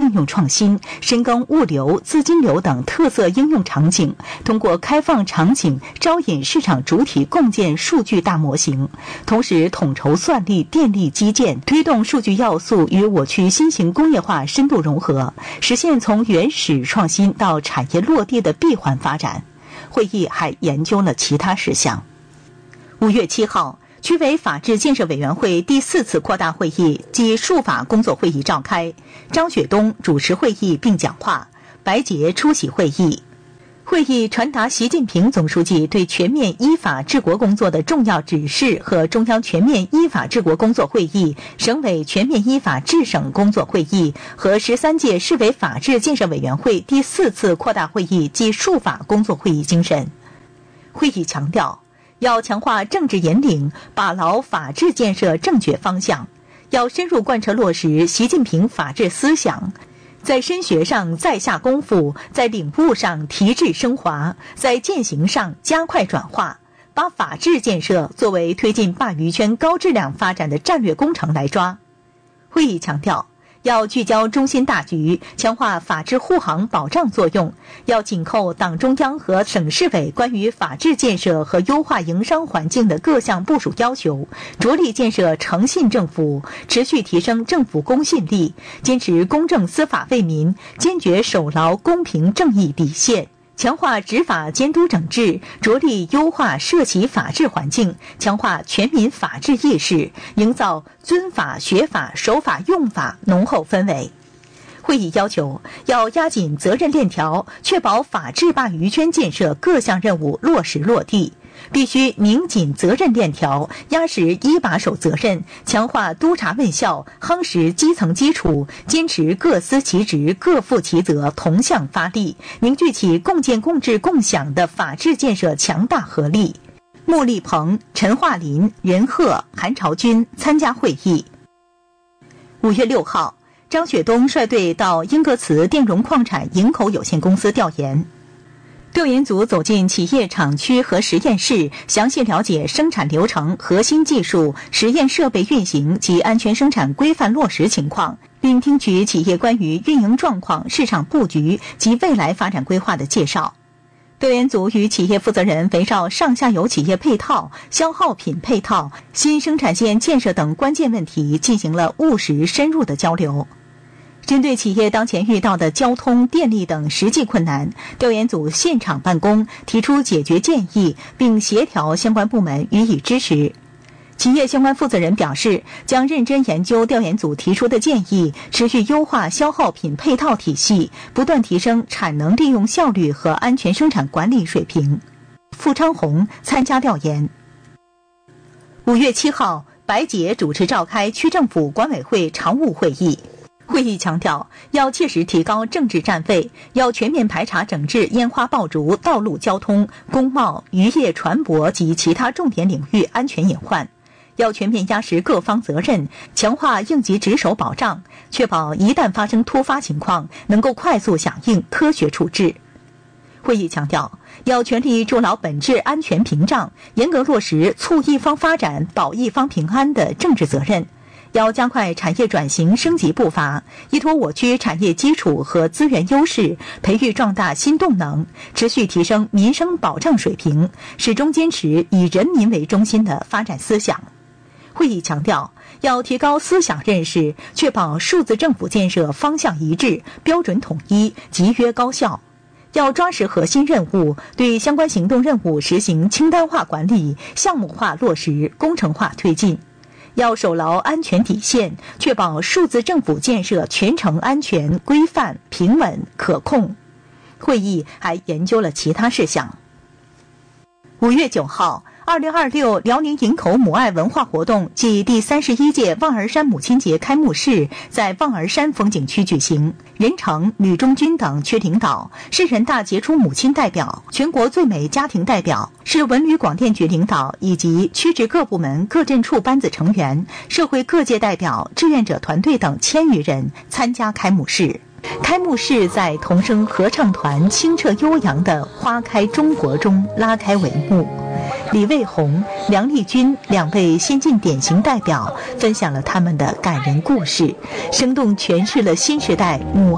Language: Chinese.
应用创新，深耕物流、资金流等特色应用场景，通过开放场景招引市场主体共建数据大模型，同时统筹算力、电力基建，推动数据要素与我区新型工业化深度融合，实现从原始创新到产业落地的闭环发展。会议还研究了其他事项。5月7号，区委法治建设委员会第4次扩大会议暨数法工作会议召开，张雪冬主持会议并讲话，白洁出席会议。会议传达习近平总书记对全面依法治国工作的重要指示和中央全面依法治国工作会议、省委全面依法治省工作会议和13届市委法治建设委员会第4次扩大会议暨数法工作会议精神。会议强调，要强化政治引领，把牢法治建设正确方向，要深入贯彻落实习近平法治思想，在深学上再下功夫，在领悟上提质升华，在践行上加快转化，把法治建设作为推进鲅鱼圈高质量发展的战略工程来抓。会议强调，要聚焦中心大局，强化法治护航保障作用，要紧扣党中央和省市委关于法治建设和优化营商环境的各项部署要求，着力建设诚信政府，持续提升政府公信力，坚持公正司法为民，坚决守牢公平正义底线，强化执法监督整治，着力优化涉企法治环境，强化全民法治意识，营造尊法、学法、守法、用法浓厚氛围。会议要求，要压紧责任链条，确保法治鲅鱼圈建设各项任务落实落地。必须拧紧责任链条，压实一把手责任，强化督查问效，夯实基层基础，坚持各司其职、各负其责，同向发力，凝聚起共建共治共享的法治建设强大合力。穆立鹏、陈化林、任鹤、韩朝军参加会议。5月6号，张雪冬率队到英格茨电容矿产营口有限公司调研。调研组走进企业厂区和实验室，详细了解生产流程、核心技术、实验设备运行及安全生产规范落实情况，并听取企业关于运营状况、市场布局及未来发展规划的介绍。调研组与企业负责人围绕上下游企业配套、消耗品配套、新生产线建设等关键问题进行了务实深入的交流。针对企业当前遇到的交通、电力等实际困难，调研组现场办公，提出解决建议，并协调相关部门予以支持。企业相关负责人表示，将认真研究调研组提出的建议，持续优化消耗品配套体系，不断提升产能利用效率和安全生产管理水平。傅昌红参加调研。5月7号，白洁主持召开区政府管委会常务会议。会议强调，要切实提高政治站位，要全面排查整治烟花爆竹、道路交通、工贸、渔业、船舶及其他重点领域安全隐患，要全面压实各方责任，强化应急值守保障，确保一旦发生突发情况，能够快速响应、科学处置。会议强调，要全力筑牢本质安全屏障，严格落实促一方发展、保一方平安的政治责任。要加快产业转型升级步伐，依托我区产业基础和资源优势，培育壮大新动能，持续提升民生保障水平，始终坚持以人民为中心的发展思想。会议强调，要提高思想认识，确保数字政府建设方向一致、标准统一、集约高效。要抓实核心任务，对相关行动任务实行清单化管理、项目化落实、工程化推进。要守牢安全底线，确保数字政府建设全程安全、规范、平稳、可控。会议还研究了其他事项。5月9号，2026辽宁营口母爱文化活动暨第31届望儿山母亲节开幕式在望儿山风景区举行。任城、吕中军等区领导、市人大杰出母亲代表、全国最美家庭代表、市文旅广电局领导以及区直各部门各镇处班子成员、社会各界代表、志愿者团队等1000余人参加开幕式。开幕式在童声合唱团清澈悠扬的《花开中国》中拉开帷幕。李卫红、梁丽君2位先进典型代表分享了他们的感人故事，生动诠释了新时代母